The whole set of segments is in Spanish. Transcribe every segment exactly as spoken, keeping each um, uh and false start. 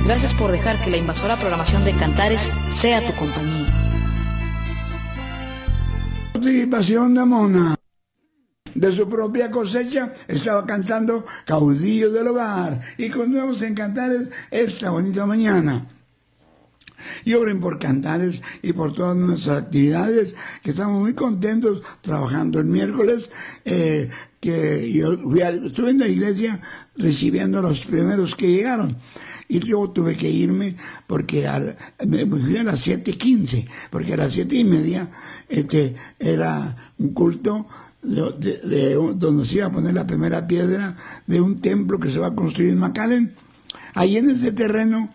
Gracias por dejar que la invasora programación de Cantares sea tu compañía. Participación de Mona. De su propia cosecha estaba cantando Caudillo del Hogar. Y continuamos en Cantares esta bonita mañana. Y oren por Cantares y por todas nuestras actividades, que estamos muy contentos trabajando el miércoles, eh, que yo fui a, estuve en la iglesia recibiendo a los primeros que llegaron. Y luego tuve que irme porque al, me fui a las siete quince, porque a las siete y media este, era un culto de, de, de, donde se iba a poner la primera piedra de un templo que se va a construir en McAllen. Ahí en ese terreno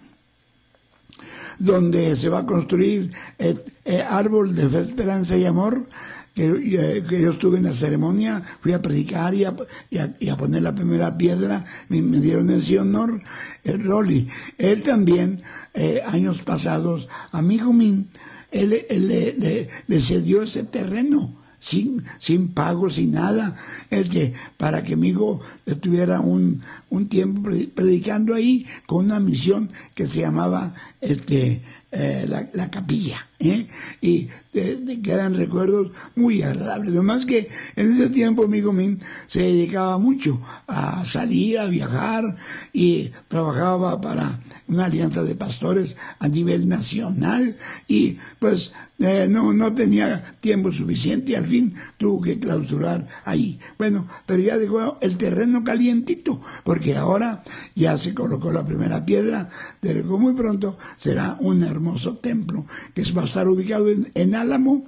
donde se va a construir el, el árbol de fe, esperanza y amor, que, que yo estuve en la ceremonia, fui a predicar y a, y a, y a poner la primera piedra, me, me dieron ese honor, el Rolly. Él también, eh, años pasados, amigo mío, él, él le, le, le cedió ese terreno, sin, sin pago, sin nada, el que, para que mi hijo estuviera un, un tiempo predicando ahí con una misión que se llamaba este eh, la, la capilla, ¿eh? y te, te quedan recuerdos muy agradables. Además que en ese tiempo amigo mío se dedicaba mucho a salir, a viajar, y trabajaba para una alianza de pastores a nivel nacional, y pues eh, no, no tenía tiempo suficiente y al fin tuvo que clausurar ahí. Bueno, pero ya dejó el terreno calientito, porque ahora ya se colocó la primera piedra, de lo que muy pronto será un hermoso templo que va a estar ubicado en, en Álamo,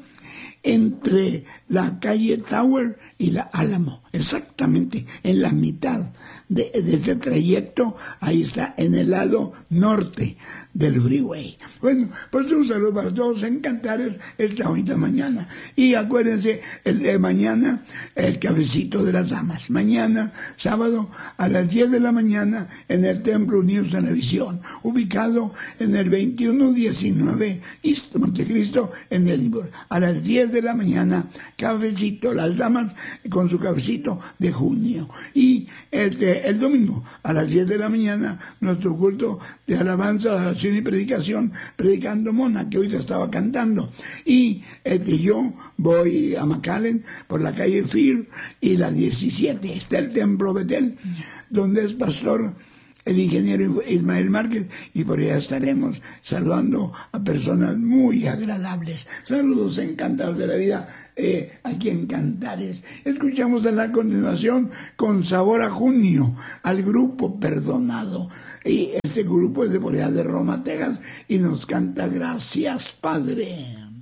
entre la calle Tower y la Álamo, exactamente en la mitad de, de este trayecto. Ahí está, en el lado norte del freeway. Bueno, pues un saludo para todos en Cantares esta bonita mañana. Y acuérdense, el de mañana, el cabecito de las damas. Mañana, sábado, a las diez de la mañana, en el Templo Unidos en la Visión, ubicado en el veintiuno diecinueve East Montecristo, en Edinburgh. A las diez de la mañana, cafecito, las damas con su cafecito de junio. Y este, el domingo, a las diez de la mañana, nuestro culto de alabanza, adoración y predicación, predicando Mona, que hoy te estaba cantando. Y este, yo voy a McAllen por la calle Fear y la diecisiete, está el Templo Betel, donde es pastor el ingeniero Ismael Márquez, y por allá estaremos saludando a personas muy agradables. Saludos encantados de la vida, eh, aquí en Cantares. Escuchamos a la continuación, con sabor a junio, al grupo Perdonado. Y este grupo es de por allá de Roma, Texas, y nos canta Gracias, Padre.